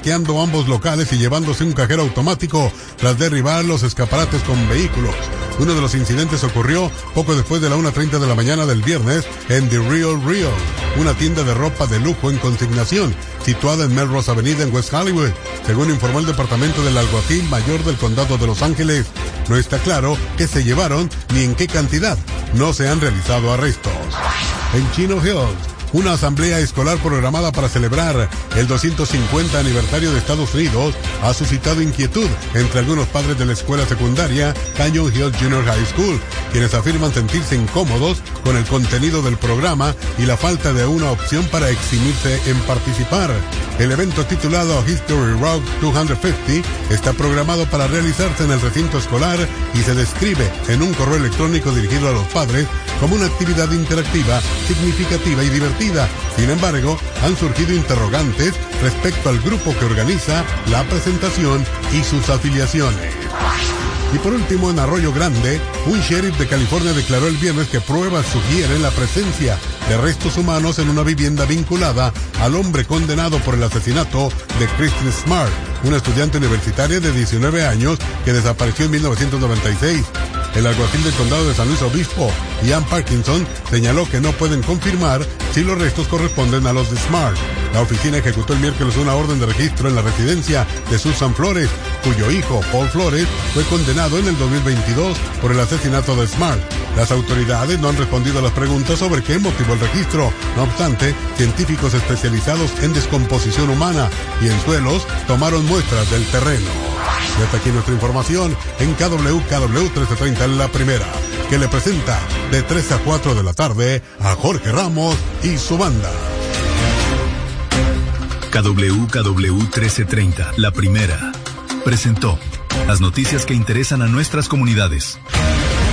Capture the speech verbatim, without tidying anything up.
saqueando ambos locales y llevándose un cajero automático tras derribar los escaparates con vehículos. Uno de los incidentes ocurrió poco después de la una treinta de la mañana del viernes en The Real Real, una tienda de ropa de lujo en consignación, situada en Melrose Avenida en West Hollywood, según informó el departamento del alguacil mayor del condado de Los Ángeles. No está claro qué se llevaron ni en qué cantidad. No se han realizado arrestos. En Chino Hills, una asamblea escolar programada para celebrar el doscientos cincuenta aniversario de Estados Unidos ha suscitado inquietud entre algunos padres de la escuela secundaria Canyon Hills Junior High School, quienes afirman sentirse incómodos con el contenido del programa y la falta de una opción para eximirse en participar. El evento titulado History Rock doscientos cincuenta está programado para realizarse en el recinto escolar y se describe en un correo electrónico dirigido a los padres como una actividad interactiva, significativa y divertida. Sin embargo, han surgido interrogantes respecto al grupo que organiza la presentación y sus afiliaciones. Y por último, en Arroyo Grande, un sheriff de California declaró el viernes que pruebas sugieren la presencia de restos humanos en una vivienda vinculada al hombre condenado por el asesinato de Kristen Smart, una estudiante universitaria de diecinueve años que desapareció en mil novecientos noventa y seis. El alguacil del condado de San Luis Obispo, Ian Parkinson, señaló que no pueden confirmar si los restos corresponden a los de Smart. La oficina ejecutó el miércoles una orden de registro en la residencia de Susan Flores, cuyo hijo, Paul Flores, fue condenado en el dos mil veintidós por el asesinato de Smart. Las autoridades no han respondido a las preguntas sobre qué motivó el registro. No obstante, científicos especializados en descomposición humana y en suelos tomaron muestras del terreno. Y hasta aquí nuestra información en K W K W trece treinta en La Primera, que le presenta de tres a cuatro de la tarde a Jorge Ramos y su banda. K W K W trece treinta, La Primera, presentó las noticias que interesan a nuestras comunidades.